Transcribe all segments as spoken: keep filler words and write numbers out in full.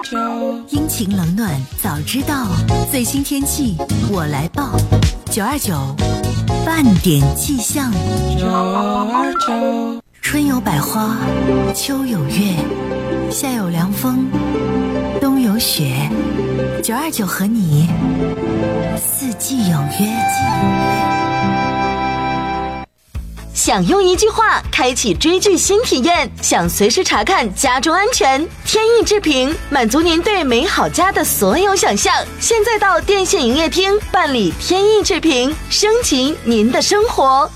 阴晴冷暖早知道，最新天气我来报。九二九半点气象。九二九，春有百花，秋有月，夏有凉风，冬有雪。九二九和你四季有约。 想用一句话开启追剧新体验，想随时查看家中安全，天意制评满足您对美好家的所有想象。现在到电信营业厅办理天意制评，升级您的生活。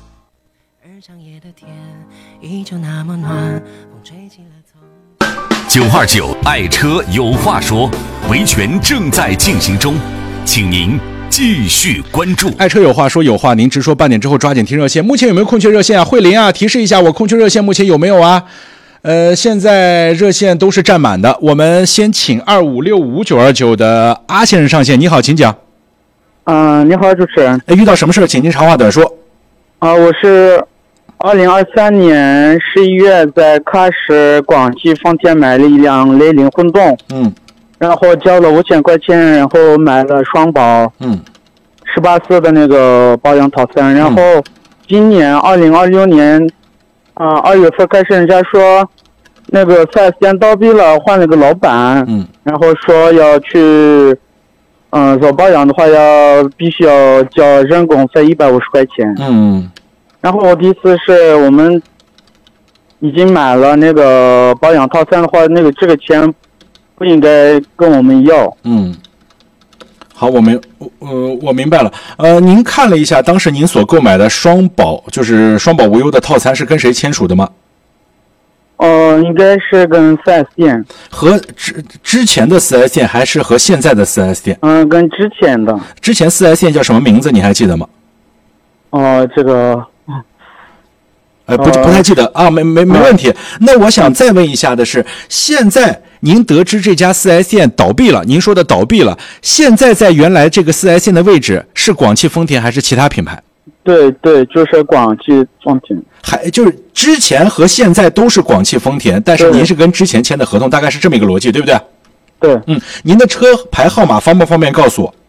九二九爱车有话说，维权正在进行中，请您继续关注。 爱车有话说，有话您直说。半点之后抓紧听热线，目前有没有空缺热线啊？慧玲啊，提示一下我空缺热线目前有没有啊？呃，现在热线都是占满的，我们先请二五六五九二九的阿先生上线。你好，请讲。 嗯、呃，你好，主持人。 哎，遇到什么事请您长话短说。 啊、呃，我是二零二三年十一月在喀什广汽丰田买了一辆雷凌混动， 嗯， 然后交了五千块钱，然后买了双保， 嗯， 十八次的那个保养套餐，然后今年二零二六年啊二月份开始，人家说那个四 S 店倒闭了，换了个老板， 嗯， 然后说要去嗯、呃、做保养的话要必须要交人工费一百五十块钱， 嗯， 然后我的意思是我们已经买了那个保养套餐的话，那个这个钱不应该跟我们要。 嗯，好，我明呃我明白了。呃，您看了一下当时您所购买的双保，就是双保无忧的套餐是跟谁签署的吗？ 呃，应该是跟 四 S 店。 和之之前的 四 S 店还是和现在的 四 S 店？ 嗯，跟之前的。 之前 四 S 店叫什么名字？你还记得吗？ 哦、呃，这个。 呃，不不太记得啊，没没没问题。那我想再问一下的是，现在您得知这家 四 S 店倒闭了，您说的倒闭了，现在在原来这个 四 S 店的位置是广汽丰田还是其他品牌？ 对对，就是广汽丰田。 还就是之前和现在都是广汽丰田，但是您是跟之前签的合同，大概是这么一个逻辑，对不对？ 对。 嗯，您的车牌号码方不方便告诉我？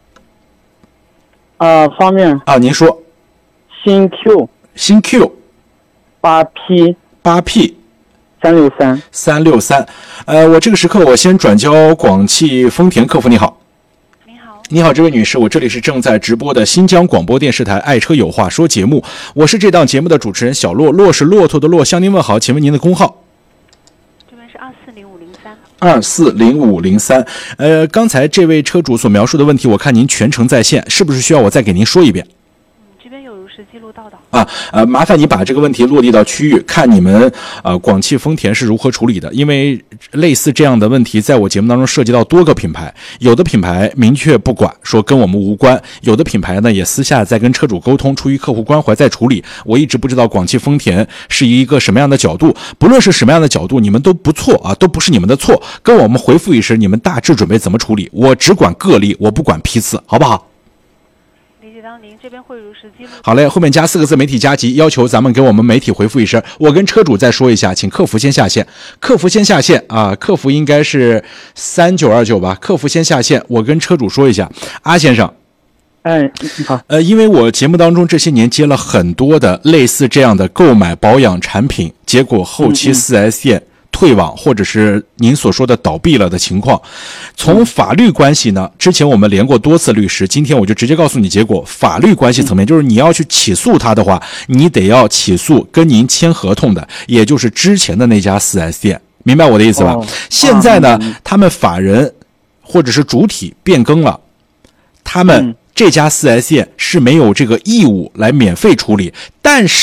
啊、呃，方便。 啊，您说。 新 Q。 新 Q。 八 P 八 P 三六三三六三，呃，我这个时刻我先转交广汽丰田客服。你好， 你好， 你好，这位女士，我这里是正在直播的新疆广播电视台《爱车有话说》节目，我是这档节目的主持人小骆，骆是骆驼的骆，向您问好，请问您的工号？ 这边是二四零五零三。 二四零五零三，呃，刚才这位车主所描述的问题，我看您全程在线，是不是需要我再给您说一遍？ 这边有如实记录到的啊，呃，麻烦你把这个问题落地到区域，看你们呃广汽丰田是如何处理的。因为类似这样的问题，在我节目当中涉及到多个品牌，有的品牌明确不管，说跟我们无关；有的品牌呢也私下在跟车主沟通，出于客户关怀在处理。我一直不知道广汽丰田是一个什么样的角度，不论是什么样的角度，你们都不错啊，都不是你们的错。跟我们回复一声，你们大致准备怎么处理？我只管个例，我不管批次，好不好？ 您这边会如实记录。 好嘞，后面加四个字媒体加急，要求咱们给我们媒体回复一声。我跟车主再说一下，请客服先下线，客服先下线啊，客服应该是三九二九吧，客服先下线。我跟车主说一下，阿先生。 哎，好。 呃，因为我节目当中这些年接了很多的类似这样的购买保养产品，结果后期 四 S 店。嗯嗯退网或者是您所说的倒闭了的情况，从法律关系呢，之前我们连过多次律师，今天我就直接告诉你结果。法律关系层面，就是你要去起诉他的话，你得要起诉跟您签合同的，也就是之前的那家 四 S 店，明白我的意思吧？哦、现在呢，啊、他们法人或者是主体变更了，他们这家 四 S 店是没有这个义务来免费处理，但是